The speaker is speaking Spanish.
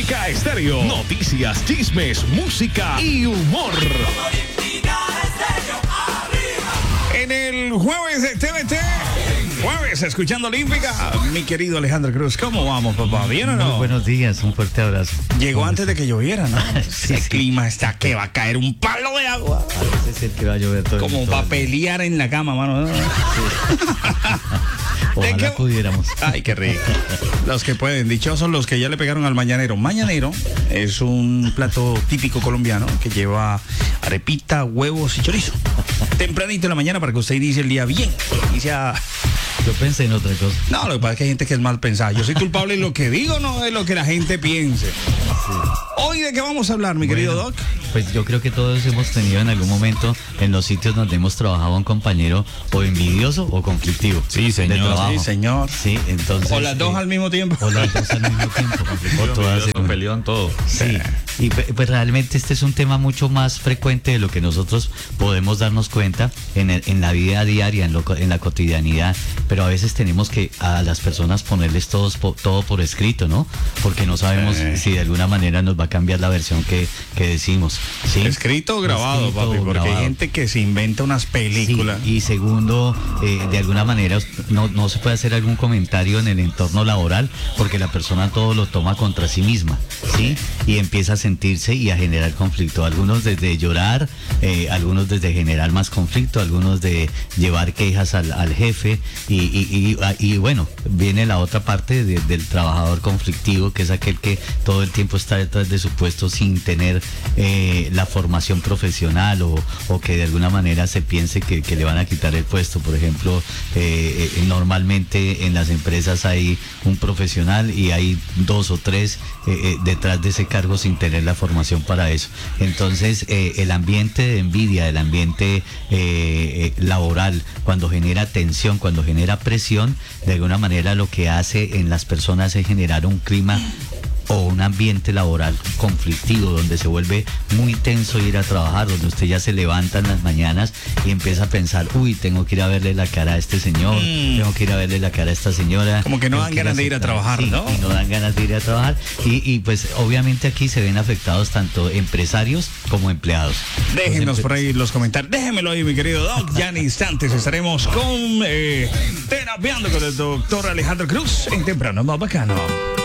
Olímpica Estéreo. Noticias, chismes, música y humor. En el jueves de TVT, jueves escuchando Olímpica, mi querido Alejandro Cruz, ¿cómo vamos, papá? ¿Bien o no? Muy buenos días, un fuerte abrazo. Llegó antes de que lloviera, ¿no? Sí, El sí. clima está que va a caer un palo de agua. Parece ser que va a llover todo Como todo para el día. pelear en la cama, mano, ¿no? Ojalá qué? pudiéramos. Ay, qué rico. Los que pueden, dichosos los que ya le pegaron al mañanero. Mañanero es un plato típico colombiano que lleva arepita, huevos y chorizo. Tempranito en la mañana para que usted inicie el día bien. Inicia... Yo pensé en otra cosa. No, lo que pasa es que hay gente que es mal pensada. Yo soy culpable de lo que digo, no de lo que la gente piense. Hoy, ¿de qué vamos a hablar, mi querido Doc? Pues yo creo que todos hemos tenido en algún momento en los sitios donde hemos trabajado un compañero o envidioso o conflictivo. Sí, señor. De trabajo. Sí, señor. Sí, entonces. O las dos al mismo tiempo. O las dos al mismo tiempo. O todas en una. Peleón, todo. Sí, y pues realmente este es un tema mucho más frecuente de lo que nosotros podemos darnos cuenta en la vida diaria, en la cotidianidad, pero a veces tenemos que a las personas ponerles todo por escrito, ¿no? Porque no sabemos si de alguna manera nos va a cambiar la versión que decimos, ¿sí? Escrito o grabado, Escrito papi, o porque grabado. hay gente que se inventa unas películas. Sí, y segundo, de alguna manera no se puede hacer algún comentario en el entorno laboral porque la persona todo lo toma contra sí misma, ¿sí? Y empieza a sentirse y a generar conflicto. Algunos desde llorar, algunos desde generar más conflicto, algunos de llevar quejas al jefe y bueno, viene la otra parte del trabajador conflictivo, que es aquel que todo el tiempo está detrás de su puesto sin tener la formación profesional o que de alguna manera se piense que le van a quitar el puesto. Por ejemplo, normalmente en las empresas hay un profesional y hay dos o tres detrás de ese cargo sin tener la formación para eso. Entonces, el ambiente de envidia, el ambiente laboral, cuando genera tensión, cuando genera presión, de alguna manera lo que hace en las personas es generar un clima o un ambiente laboral conflictivo donde se vuelve muy tenso ir a trabajar, donde usted ya se levanta en las mañanas y empieza a pensar, uy, tengo que ir a verle la cara a este señor, tengo que ir a verle la cara a esta señora. Como que no tengo dan que ganas de ir a aceptar. trabajar, Sí, ¿no? y no dan ganas de ir a trabajar y pues obviamente aquí se ven afectados tanto empresarios como empleados. Déjenos por ahí los comentarios. Déjenmelo ahí, mi querido Doc. Ya en instantes estaremos con Terapiando con el doctor Alejandro Cruz en Temprano Más Bacano.